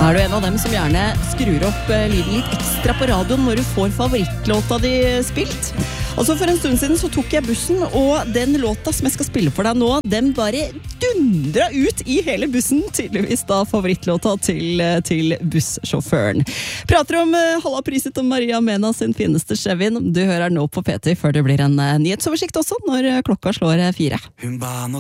Er du en av dem som gjerne skrur opp lyden litt ekstra på radioen når du får favorittlåta di spilt? Altså for en stund siden så tok jeg bussen, og den låta som jeg skal spille for deg nå, den bare dundra ut i hele bussen, tydeligvis da favorittlåta til bussjåføren. Prater om Halla priset om Maria Mena sin fineste Chevyen. Du hører nå på P3 før det blir en nyhetsoversikt også, når klokka slår 4.